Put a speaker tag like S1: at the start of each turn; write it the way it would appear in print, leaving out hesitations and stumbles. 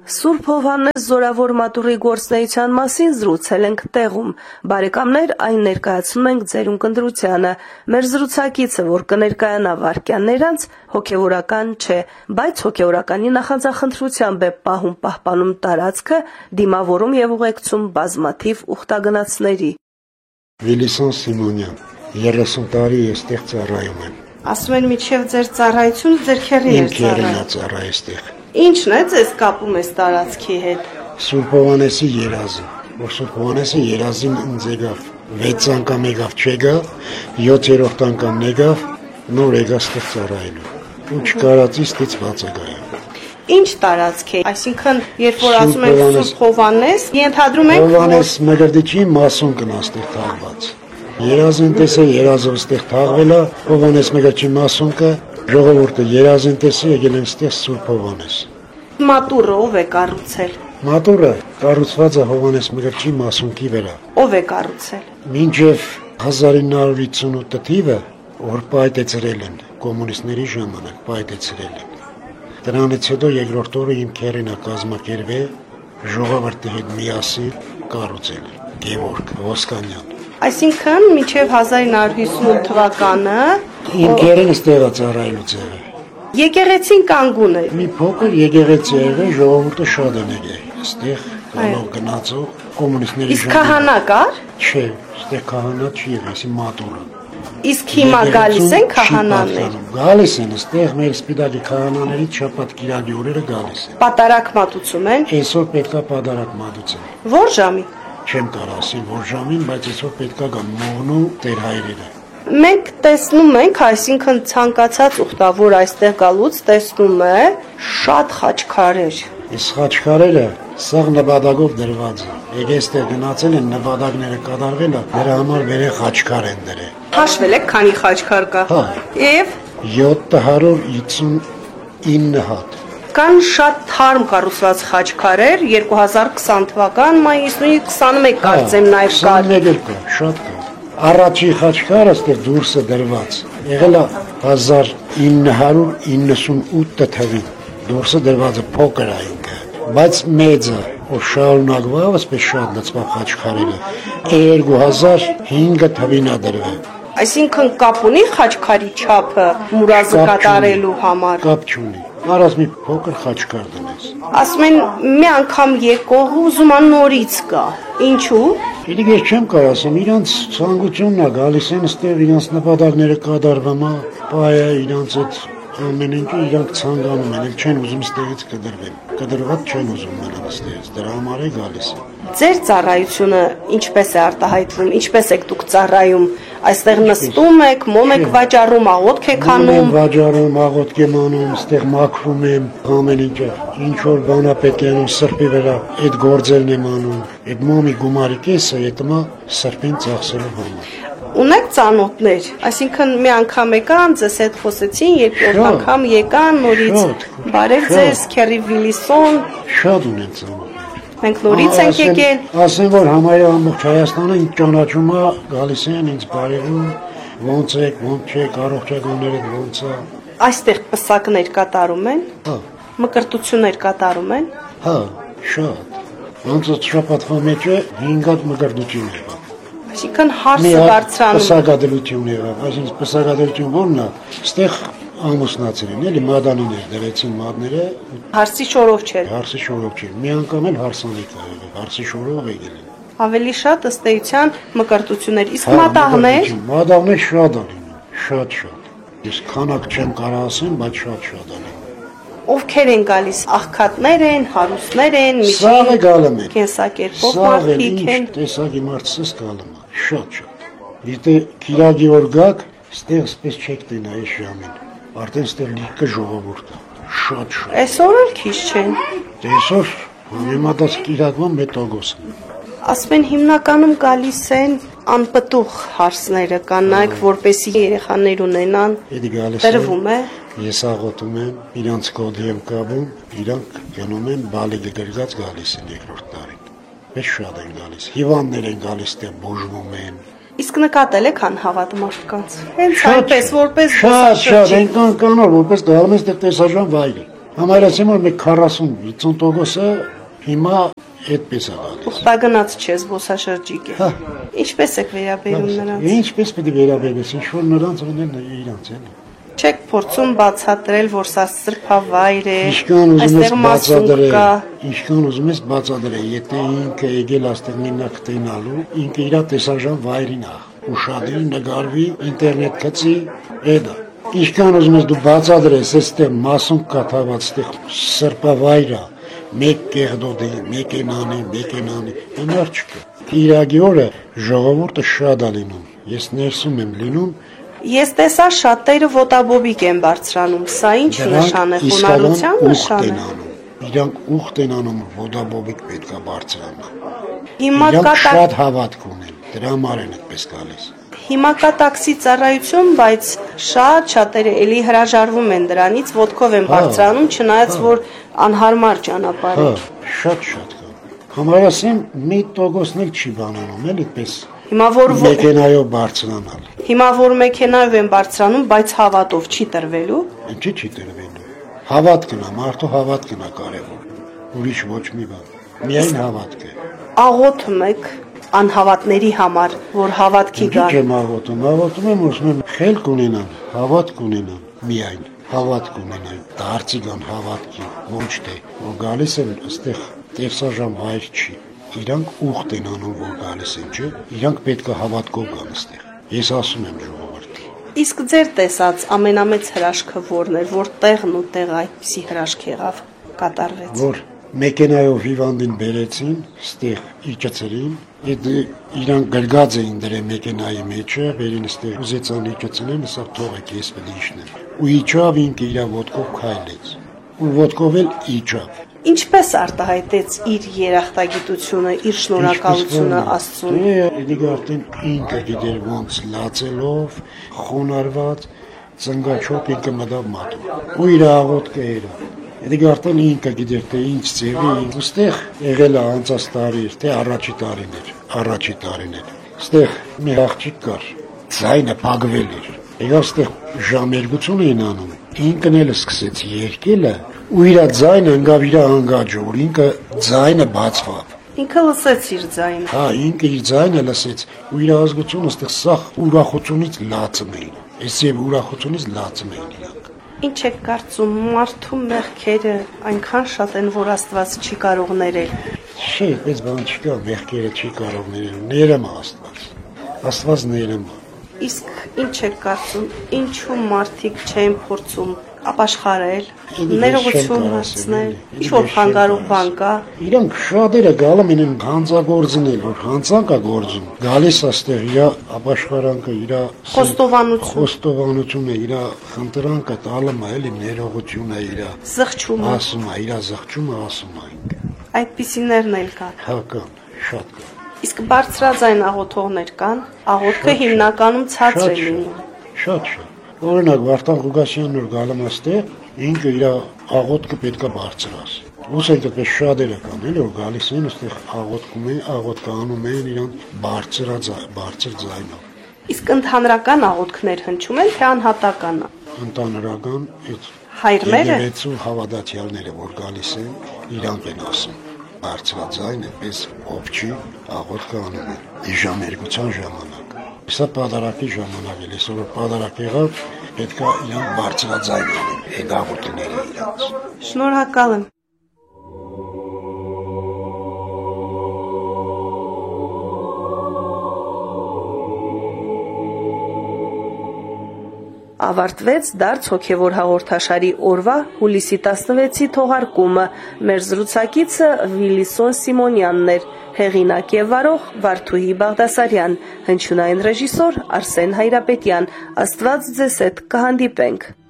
S1: Սուրբ Հովհաննես Զորավոր մատուռի գործունեության մասին զրուցել ենք տեղում։ Բարեկամներ, այն ներկայացնում ենք ձեր ունկնդրությանը։ Մեր զրուցակիցը, որ կներկայանա վայրկյաններ անց, հոգևորական չէ, բայց հոգևորականի նախանձախնդրությամբ է պահպանում տարածքը, դիմավորում եւ ուղեկցում բազմաթիվ ուխտագնացների։
S2: Վիլիսոն Սիմոնյան, 30 տարի այստեղ ծառայում եմ։
S1: Ասում են միջև ձեր ծառայությունը ձեր քեռի էր
S2: ծառայ այստեղ։
S1: Ինչն է ձեզ կապում այս տարածքի հետ։
S2: Սուրբ Հովհաննեսի երազը, որ Սուրբ Հովհաննեսի երազին ինձ եկավ 6 անգամ եկավ չեկավ, 7-րդ անգամ եկավ, նոր եկավ այստեղ ծառայելու։ Ու չկարածի ստիծված է գայա։
S1: Ինչ տարածք է, այսինքն երբ որ ասում ենք Սուրբ Հովհաննես, ենթադրում ենք
S2: Հովհաննես Մկրտիչի մասուն կնա այստեղ թաղված։ Երազին տեսը երազով այստեղ թաղվել է, Հովհաննես Մկրտիչի մասուն կը ժողովուրդը երազին տեսը եկել են այստեղ Սուրբ Հովհաննես։
S1: Մատուռը ով է կառուցել։
S2: Մատուռը կառուցված է Հովհաննես Մկրտիչի մասունքի վրա։
S1: Ով է կառուցել։
S2: Մինչև 1958 թիվը որ պայթեցրել են կոմունիստների ժամանակ պայթեցրել են։ Դրանից հետո երկրորդ օրը իմ քերին է կազմակերպել ժողովրդի հետ միասին կառուցել Գևորգ Ոսկանյան։
S1: Այսինքն մինչև 1958 թվականը
S2: իմ քերին ստեղա ծառայելուց եղել։
S1: Եկեղեցին կանգուն է։
S2: Մի փոքր եկեղեցի եղել, ժողովուրդը շատ են եկել։ Այստեղ բոլոր գնացող կոմունիստների
S1: Իսկ քահանա կար։
S2: Չէ, այստեղ քահանա չի եղել, այսի մատուռը։
S1: Իսկ հիմա գալիս են քահանաներ։
S2: Գալիս են, այստեղ մեր սպիտակի քահանաներից շաբաթ կիրակի օրերը գալիս են։
S1: Պատարակ մատուցում են։
S2: Այսօր պետքա պատարակ մատուցեն։
S1: Ո՞ր ժամի։
S2: Չեմ կարող ասել որ ժամին, բայց այսօր պետքա գա մողնու տեր հայրերը։
S1: Մենք տեսնում ենք, այսինքն ցանկացած ուխտավոր այստեղ գալուց տեսնում է շատ խաչքարեր։
S2: Այս խաչքարերը սաղ նպատակով դրված են։ Եկե այստեղ գնացել են նպատակները կատարվել է, դրա համար վերե խաչքար են դրել։
S1: Հաշվել եք քանի խաչքար կա։
S2: Հա։
S1: Եվ
S2: 759 հատ։
S1: Կան շատ թարմ կառուցված խաչքարեր 2020 թվական մայիսի 21 կարծեմ նաև կար։
S2: 21 կա, շատ կա։ Առաջի խաչքարը այստեղ դուրսը դրված եղել է 1998 թվականին դուրսը դրված է փոքր այնքը բայց մեծը որ շարունակվավ ասես շատ լծված խաչքարերը 2005 թվականին է դրվել
S1: Այսինքն կապ ունի խաչքարի չափը մուրազը կատարելու համար
S2: կապ չունի Արած մի փոքր խաչքար դնես
S1: Ասում են մի անգամ եկող ուզում է նորից գա Ինչու
S2: Իդիկ ես չեմ կարող ասեմ, իրանց ցանկությունն է գալիս են այստեղ իրանց նպատակները կատարվում է, բայը իրանց այդ ամեն ինչը իրանք ցանկանում են, էլ չեն ուզում այստեղից կդրվեն։ Կդրված չեն ուզում մնալ այստեղից, դրա համար է գալիս։
S1: Ձեր ծառայությունը ինչպես է արտահայտվում, ինչպես եք դուք ծառայում, այստեղ նստում եք, մոմ եք վաճառում, աղոթք եք անում։
S2: Վաճառում, աղոթք եմ անում, այստեղ մաքրում եմ, ամեն ինչը, ինչ որ բան է պետք է անում սրբի վրա, այդ գործերն եմ անում։ Այդ մոմի գումարի կեսը հետո սրբին ծախսելու համար։
S1: Ունեք ծանոթներ, այսինքն մի անգամ եկան, ձեզ հետ խոսեցին, երկրորդ անգամ եկան, նորից բարև ձեզ, քերի Վիլիսոն։
S2: Շատ ունեն ծանոթներ։
S1: Մենք նորից ենք եկել։
S2: Ասեն որ համարյա ամբողջ Հայաստանը ինձ ճանաչում է, գալիս են ինձ բարևում, ոնց եք, ոնց չեք, առողջականները ոնց է։
S1: Այստեղ պսակներ կատարում են։
S2: Հա։
S1: Մկրտություններ կատարում են։
S2: Հա, շատ։ Ոնց շաբաթվա մեջ 5 հատ մկրտություն եղավ։
S1: Այսինքն հարսը բարձրանում։
S2: Պսակադրություն եղավ, այսինքն պսակադրություն ո՞րն է։ Այստեղ ամուսնացել են, էլի մադանիներ դրեցին մադները։
S1: Հարսի շորով չէր։
S2: Հարսի շորով չէր։ Մի անգամ էլ հարսանիք եղավ, հարսի շորով եկել են։
S1: Ավելի շատ ըստ էության մկրտություններ, իսկ մատաղներ։
S2: Մատաղներ շատ են, շատ։ Ես քանակ չեմ կարող ասեմ, բայց շատ են։
S1: Ովքեր են գալիս, աղքատներ են, հարուստներ են,
S2: Սաղը գալում են։
S1: Կենսակերպով մարդիկ են։
S2: Տեսակի մարդսս գալում է, շատ։ Եթե կիրակի օր գաք, ստեղ սպես չեք տենա այս ժամին։ Արդեն ստեղ լիքը ժողովուրդ է, շատ։
S1: Այսօր էլ քիչ չեն։
S2: Այսօր հիմատած կիրակվան մետագոս են։
S1: Ասում են հիմնականում գալիս են անպտուղ հարսները, կանայք, որպեսի երեխաներ ունենան։ Տրվում է։
S2: Ես աղոթում եմ, իրանց կոդի եմ կապում, իրանք գնում են բալիկը գրգած գալիս են երկրորդ տարին։ Մեծ շատ են գալիս, հիվանդներ են գալիս, տեղ բուժվում են։
S1: Իսկ նկատել եք անհավատ մարդկանց։ Հենց այնպես, որպես
S2: շատ, այնքան կանոր, որպես գալում են ստեղ տեսարժան վայրի։ Համարեցին որ մեկ 40-50%-ը հիմա այդպես է գալիս։
S1: Ուխտագնաց չէ, զբոսաշրջիկ է։ Ինչպես եք վերաբերում նրանց։
S2: Ինչպես պետք է վերաբերես, ինչ որ նրանց ունեն իրանց են։
S1: Չեք փորձում բացատրել, որ սա սրբավայր է,
S2: այստեղ մասուն կա։ Ինչքան ուզում ես բացատրել, եթե ինքը եկել այստեղ մենակ տենալու, ինքը իր տեսարժան վայրին է, ուշադրի, նկարվի, ինտերնետ գցի, էդա։ Ինչքան ուզում ես դու բացատրես, այստեղ մասուն կա թաղված, այստեղ սրբավայր է, մեկ կեղդոդի, մեկ ենանի, հնար չկա։ Իրագի օրը ժողովուրդը շատ է լինում, ես ներսում եմ լինում։
S1: Ես տեսա շատերը ոտաբոբիկ են բարձրանում, սա ինչ նշան է, խոնարհության նշան է։
S2: Իրանք ուխտ են անում, ոտաբոբիկ պետք է բարձրանան։
S1: Հիմա
S2: կա շատ հավատք ունեն, դրա համար են այդպես գալիս։
S1: Հիմա կա տաքսի ծառայություն, բայց շատերը էլի հրաժարվում են դրանից, ոտքով են բարձրանում, չնայած որ անհարմար ճանապարհ է։
S2: Շատ կա։ Համարասեմ մի տոկոսն էլ չի բանանում, էլ այդպես։
S1: Հիմա որ
S2: մեքենայով բարձրանալ։
S1: Հիմա որ մեքենայով են բարձրանում, բայց հավատով չի տրվելու։
S2: Ինչի՞ չի տրվելու։ Հավատքն է, մարդու հավատքն է կարևոր։ Ուրիշ ոչ մի բան։ Միայն հավատք է։
S1: Աղոթում եք անհավատների համար, որ հավատքի գան։
S2: Չեմ աղոթում եմ, ուզում եմ խելք ունենան, հավատք ունենան, միայն հավատք ունենան, դարձի գան հավատքի, ոչ թե որ գալիս են այստեղ տեսարժան վայր չի։ Իրանք ուխտ են անում, որ գալիս են, չէ՞։ Իրանք պետք է հավատքով գան այստեղ։ Ես ասում եմ ժողովրդին։
S1: Իսկ ձեր տեսած ամենամեծ հրաշքը որն էր, որ տեղն ու տեղը այդպիսի հրաշք եղավ, կատարվեց։
S2: Որ մեքենայով հիվանդին բերեցին, ստեղ իջեցրին, իրանք գրգած էին դրել մեքենայի մեջը, վերին ստեղ ուզեցան իջեցնեն, սա թողեք ես պետք է իջնեմ։ Ու իջավ ինքը իր ոտքով քայլեց։ Ու ոտքով էլ իջավ։
S1: Ինչպես արտահայտեց իր երախտագիտությունը, իր շնորհակալությունը Աստծուն։
S2: Դե արդեն ինքը գիտեր ոնց լացելով, խոնարհված, ծնգաչոք ինքը մտավ մատում։ Ու իր աղոթքը era։ Դե արդեն ինքը գիտեր թե ինչ ձևի, ինքստեղ եղել է անցած տարի, թե առաջի տարիներ։ Ստեղ մի աղջիկ կար, ձայնը փակվել էր։ Այստեղ ժամ 2 էին անում։ Ինքն էլ սկսեց երգելը ու իր ձայնը ընկավ իր անգաջը, ինքը ձայնը բացվավ։
S1: Ինքը լսեց իր ձայնը։
S2: Հա, ինքը իր ձայնը լսեց ու իր ազգությունը այստեղ սախ ուրախությունից լացում էին։ Այսև ուրախությունից լացում էին իրանք։
S1: Ինչ եք կարծում, մարդու մեղքերը այնքան շատ են, որ Աստված չի կարող ներել։
S2: Չէ, այդպես բան չկա, մեղքերը չի կարող ներել, ներում Աստված։ Աստված ներում։
S1: Իսկ ինչ եք կարծում, ինչու մարդիկ չեն փորձում ապաշխարել, ներողություն հարցնել, ինչ-որ խանգարող բան կա։
S2: Իրանք շատերը գալում են հանցագործնել, որ հանցանք է գործում։ Գալիս աստեղ իր ապաշխարանքը, իր խոստովանությունը, իր խնդրանքը տալում է, էլի ներողությունը իր
S1: զղջումը
S2: ասում է, իր զղջումը ասում է ինքը։
S1: Այդպիսիներն էլ կան։
S2: Հա կան, շատ կան։
S1: Իսկ բարձրաձայն աղոթողներ կան, աղոթքը հիմնականում ցածր է լինում։
S2: Շատ։ Օրինակ Վարդան Ղուկասյանն որ գալում աստեղ, ինքը իր աղոթքը պետք է բարձրաս։ Ոսենք այդպես շատերը կան, էլի որ գալիս են այստեղ աղոթքանում են իրան բարձր ձայնով։
S1: Իսկ ընդհանրական աղոթքներ հնչում են, թե անհատական։
S2: Ընդհանրական այդ
S1: հայրները
S2: եկեղեցու հավատացյալները որ գալիս են, իրանք են ասում բարձրաձայն այդպես ովչի աղոթքը անում են։ Իժամ 2 ժամանակ։ Սա պատարակի ժամանակ է, այսօր պատարակ եղավ, պետք է իրանք բարձրաձայն անեն, այդ աղոթքները իրանց։
S1: Շնորհակալ եմ։ Ավարտվեց դարձ հոգևոր հաղորդաշարի օրվա հուլիսի 16-ի թողարկումը։ Մեր զրուցակիցը Վիլիսոն Սիմոնյանն էր, հեղինակ եւ վարող Վարդուհի Բաղդասարյան, հնչյունային ռեժիսոր Արսեն Հայրապետյան։ Աստված ձեզ հետ կհանդիպենք։